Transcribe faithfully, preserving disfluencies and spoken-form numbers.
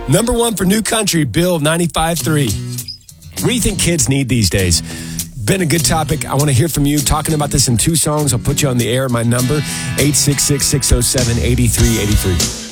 Number one for New Country, Bill ninety-five three. What do you think kids need these days? Been a good topic. I want to hear from you. Talking about this in two songs. I'll put you on the air. My number, eight six six, six oh seven, eight three eight three.